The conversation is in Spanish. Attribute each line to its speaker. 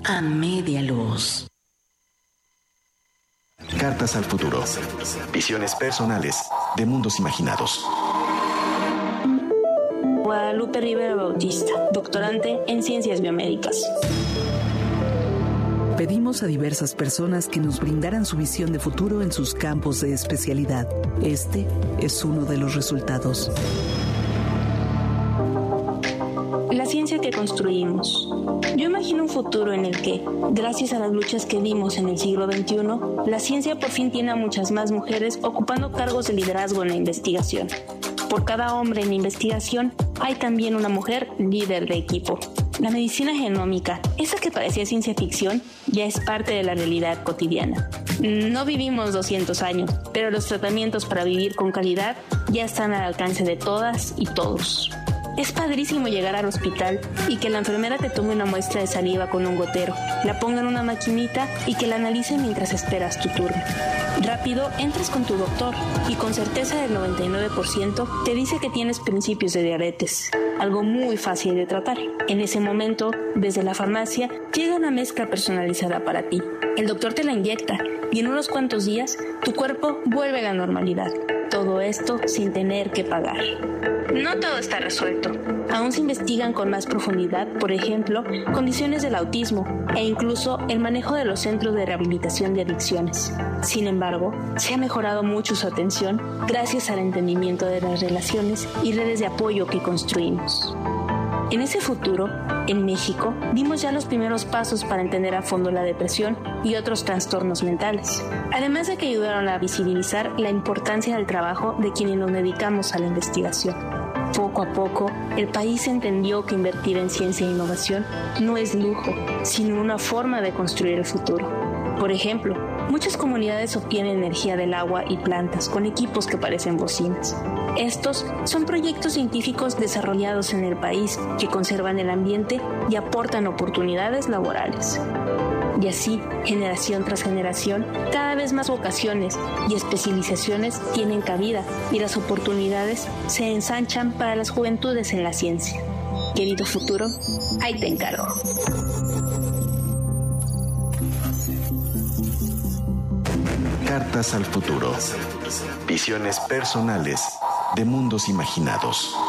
Speaker 1: A media luz.
Speaker 2: Cartas al futuro. Visiones personales de mundos imaginados.
Speaker 3: Guadalupe Rivera Bautista, doctorante en Ciencias Biomédicas.
Speaker 4: Pedimos a diversas personas que nos brindaran su visión de futuro en sus campos de especialidad. Este es uno de los resultados.
Speaker 3: La ciencia que construimos. Yo imagino un futuro en el que, gracias a las luchas que dimos en el siglo XXI, la ciencia por fin tiene a muchas más mujeres ocupando cargos de liderazgo en la investigación. Por cada hombre en investigación, hay también una mujer líder de equipo. La medicina genómica, esa que parecía ciencia ficción, ya es parte de la realidad cotidiana. No vivimos 200 años, pero los tratamientos para vivir con calidad ya están al alcance de todas y todos. Es padrísimo llegar al hospital y que la enfermera te tome una muestra de saliva con un gotero, la ponga en una maquinita y que la analice mientras esperas tu turno. Rápido entras con tu doctor y con certeza del 99% te dice que tienes principios de diabetes, algo muy fácil de tratar. En ese momento, desde la farmacia, llega una mezcla personalizada para ti. El doctor te la inyecta y en unos cuantos días tu cuerpo vuelve a la normalidad. Todo esto sin tener que pagar. No todo está resuelto. Aún se investigan con más profundidad, por ejemplo, condiciones del autismo e incluso el manejo de los centros de rehabilitación de adicciones. Sin embargo, se ha mejorado mucho su atención gracias al entendimiento de las relaciones y redes de apoyo que construimos. En ese futuro, en México, dimos ya los primeros pasos para entender a fondo la depresión y otros trastornos mentales, además de que ayudaron a visibilizar la importancia del trabajo de quienes nos dedicamos a la investigación. Poco a poco, el país entendió que invertir en ciencia e innovación no es lujo, sino una forma de construir el futuro. Por ejemplo, muchas comunidades obtienen energía del agua y plantas con equipos que parecen bocinas. Estos son proyectos científicos desarrollados en el país que conservan el ambiente y aportan oportunidades laborales. Y así, generación tras generación, cada vez más vocaciones y especializaciones tienen cabida y las oportunidades se ensanchan para las juventudes en la ciencia. Querido futuro, ahí te encargo.
Speaker 2: Cartas al futuro. Visiones personales de mundos imaginados.